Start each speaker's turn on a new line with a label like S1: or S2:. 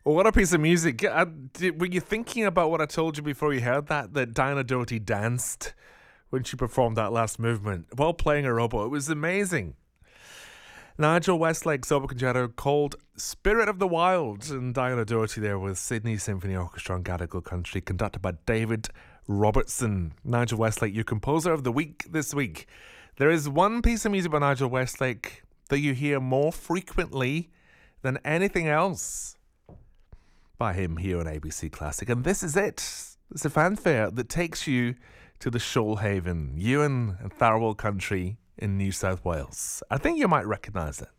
S1: What a piece of music. Were you thinking about what I told you before you heard that Diana Doherty danced when she performed that last movement while playing a robot? It was amazing. Nigel Westlake's Opera Concerto called Spirit of the Wild, and Diana Doherty there with Sydney Symphony Orchestra and Gadigal Country, conducted by David Robertson. Nigel Westlake, your composer of the week this week. There is one piece of music by Nigel Westlake that you hear more frequently than anything else by him here on ABC Classic, and this is it. It's a fanfare that takes you to the Shoalhaven, Ewan and Tharwell country in New South Wales. I think you might recognise it.